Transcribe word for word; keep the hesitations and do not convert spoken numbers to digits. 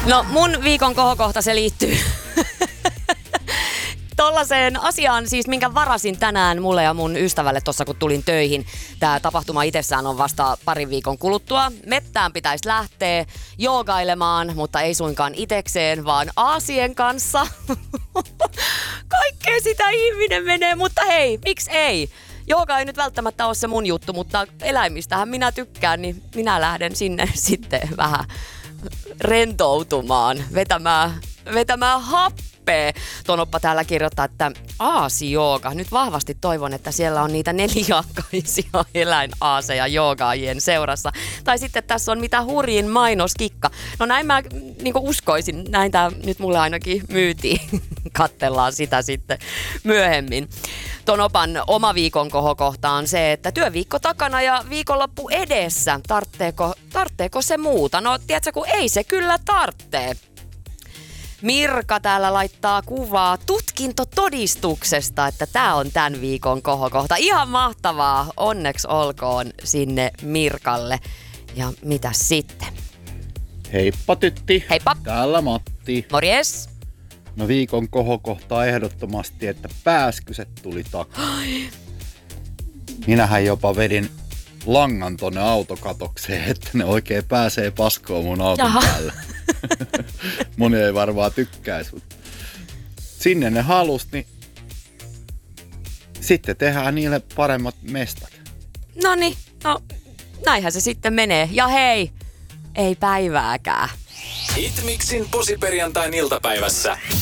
No mun viikon kohokohta se liittyy tollaiseen asiaan, siis minkä varasin tänään mulle ja mun ystävälle tuossa kun tulin töihin. Tää tapahtuma itsessään on vasta parin viikon kuluttua. Mettään pitäisi lähteä joogailemaan, mutta ei suinkaan itekseen, vaan aasien kanssa. Kaikkea sitä ihminen menee, mutta hei, miksi ei? Jooga ei nyt välttämättä ole se mun juttu, mutta eläimistähän minä tykkään, niin minä lähden sinne sitten vähän rentoutumaan, vetämään, vetämään happea. Tonoppa täällä kirjoittaa, että aasijooga. Nyt vahvasti toivon, että siellä on niitä nelijalkaisia eläinaaseja joogaajien seurassa. Tai sitten tässä on mitä hurjin mainoskikka. No näin mä niin kuin uskoisin, näin tää nyt mulle ainakin myytiin. Kattellaan sitä sitten myöhemmin. Tonopan oma viikon kohokohta on se, että työviikko takana ja viikonloppu edessä. Tartteeko, tartteeko se muuta? No tiedätkö, kun ei se kyllä tarttee. Mirka täällä laittaa kuvaa tutkintotodistuksesta, että tää on tämän viikon kohokohta. Ihan mahtavaa. Onneksi olkoon sinne Mirkalle. Ja mitäs sitten? Heippa tytti. Heippa. Täällä Matti. Morjes. No viikon kohokohta ehdottomasti, että pääskyset tuli takaisin. Minähän jopa vedin langan tonne autokatokseen, että ne oikein pääsee paskoon mun auton Aha. päälle. Moni ei varmaan tykkäisi, mutta sinne ne halus, niin sitten tehdään niille paremmat mestat. Noniin, no näinhän se sitten menee. Ja hei, ei päivääkään. Hitmixin posiperjantain iltapäivässä.